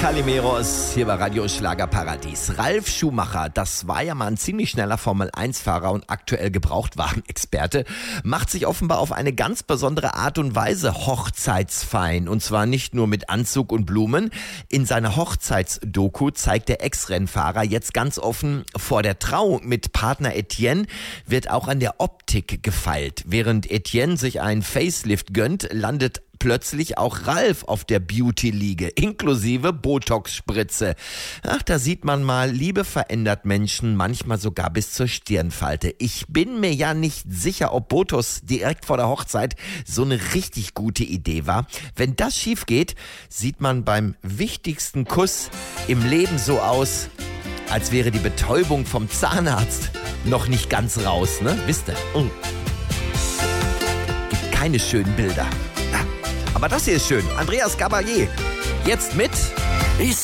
Calimeros, hier bei Radio Schlagerparadies. Ralf Schumacher, das war ja mal ein ziemlich schneller Formel-1-Fahrer und aktuell Gebrauchtwagen-Experte, macht sich offenbar auf eine ganz besondere Art und Weise hochzeitsfein. Und zwar nicht nur mit Anzug und Blumen. In seiner Hochzeitsdoku zeigt der Ex-Rennfahrer jetzt ganz offen, vor der Trauung mit Partner Etienne wird auch an der Optik gefeilt. Während Etienne sich einen Facelift gönnt, landet plötzlich auch Ralf auf der Beauty-Liege, inklusive Botox-Spritze. Ach, da sieht man mal, Liebe verändert Menschen, manchmal sogar bis zur Stirnfalte. Ich bin mir ja nicht sicher, ob Botox direkt vor der Hochzeit so eine richtig gute Idee war. Wenn das schief geht, sieht man beim wichtigsten Kuss im Leben so aus, als wäre die Betäubung vom Zahnarzt noch nicht ganz raus, ne? Wisst ihr? Gibt keine schönen Bilder. Aber das hier ist schön. Andreas Gabalier. Jetzt mit